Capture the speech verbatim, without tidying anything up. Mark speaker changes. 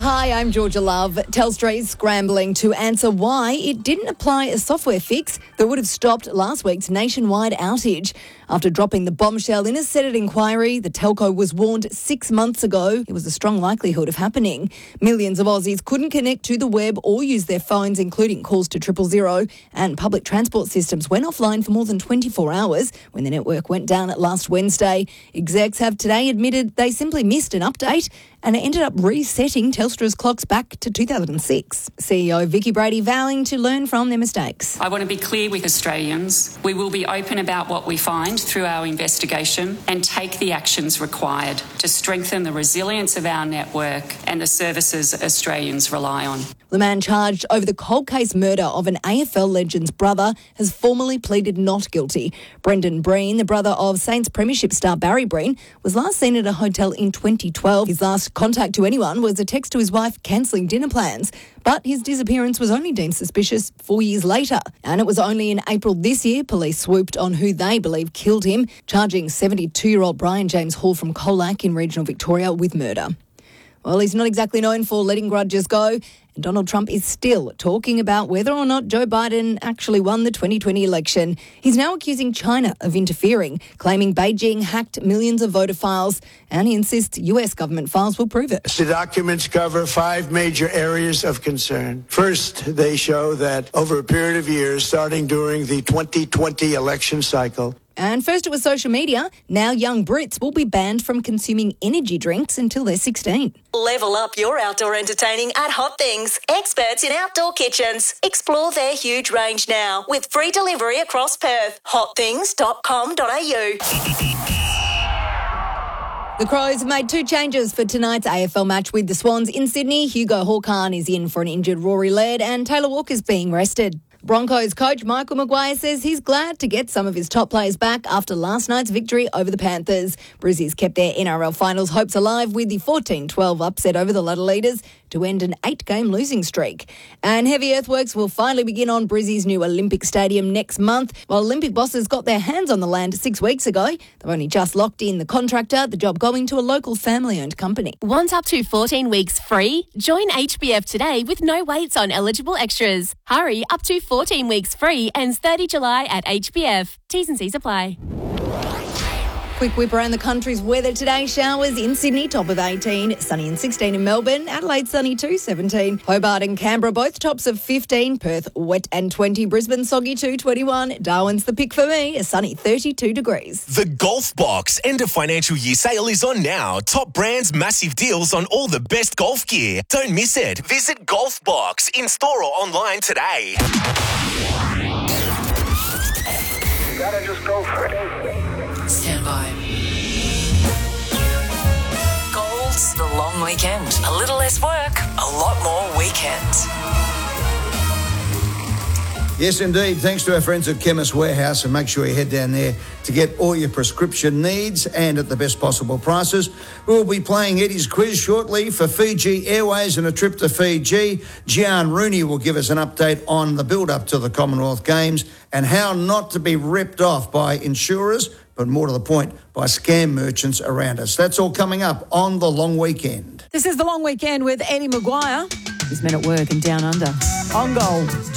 Speaker 1: Hi, I'm Georgia Love. Telstra is scrambling to answer why it didn't apply a software fix that would have stopped last week's nationwide outage. After dropping the bombshell in a Senate inquiry, the telco was warned six months ago it was a strong likelihood of happening. Millions of Aussies couldn't connect to the web or use their phones, including calls to triple zero, and public transport systems went offline for more than twenty-four hours when the network went down at last Wednesday. Execs have today admitted they simply missed an update and it ended up resetting Telstra's clocks back to two thousand six. C E O Vicky Brady vowing to learn from their mistakes.
Speaker 2: I want to be clear with Australians. We will be open about what we find through our investigation and take the actions required to strengthen the resilience of our network and the services Australians rely on.
Speaker 1: The man charged over the cold case murder of an A F L legend's brother has formally pleaded not guilty. Brendan Breen, the brother of Saints Premiership star Barry Breen, was last seen at a hotel in twenty twelve. His last contact to anyone was a text to his wife cancelling dinner plans. But his disappearance was only deemed suspicious four years later. And it was only in April this year police swooped on who they believe killed him, charging seventy-two-year-old Brian James Hall from Colac in regional Victoria with murder. Well, he's not exactly known for letting grudges go. And Donald Trump is still talking about whether or not Joe Biden actually won the twenty twenty election. He's now accusing China of interfering, claiming Beijing hacked millions of voter files, and he insists U S government files will prove it.
Speaker 3: The documents cover five major areas of concern. First, they show that over a period of years, starting during the twenty twenty election cycle,
Speaker 1: and first it was social media. Now young Brits will be banned from consuming energy drinks until they're sixteen.
Speaker 4: Level up your outdoor entertaining at Hot Things, experts in outdoor kitchens. Explore their huge range now with free delivery across Perth. hot things dot com dot a u.
Speaker 1: The Crows have made two changes for tonight's A F L match with the Swans in Sydney. Hugo Hawkins is in for an injured Rory Laird and Taylor Walker's being rested. Broncos coach Michael Maguire says he's glad to get some of his top players back after last night's victory over the Panthers. Brizzies kept their N R L finals hopes alive with the fourteen twelve upset over the Ladder Leaders to end an eight-game losing streak. And heavy earthworks will finally begin on Brizzy's new Olympic Stadium next month. While Olympic bosses got their hands on the land six weeks ago, they've only just locked in the contractor, the job going to a local family-owned company.
Speaker 5: Want up to fourteen weeks free? Join H B F today with no waits on eligible extras. Hurry, up to fourteen weeks free, ends thirtieth of July at H B F. T's and C's apply.
Speaker 1: Quick whip around the country's weather today. Showers in Sydney, top of eighteen. Sunny and sixteen in Melbourne. Adelaide, sunny too, seventeen. Hobart and Canberra, both tops of fifteen. Perth, wet and twenty. Brisbane, soggy too, twenty-one. Darwin's the pick for me, a sunny thirty-two degrees.
Speaker 6: The Golf Box end of financial year sale is on now. Top brands, massive deals on all the best golf gear. Don't miss it. Visit Golf Box in store or online today.
Speaker 3: gotta just go for it.
Speaker 7: Stand by. Gold's the long weekend. A little less work, a lot more weekends.
Speaker 8: Yes, indeed. Thanks to our friends at Chemist Warehouse, and make sure you head down there to get all your prescription needs and at the best possible prices. We'll be playing Eddie's quiz shortly for Fiji Airways and a trip to Fiji. Gian Rooney will give us an update on the build-up to the Commonwealth Games and how not to be ripped off by insurers, but more to the point, by scam merchants around us. That's all coming up on the long weekend.
Speaker 9: This is the long weekend with Eddie Maguire. He's men at work and down under. On goal.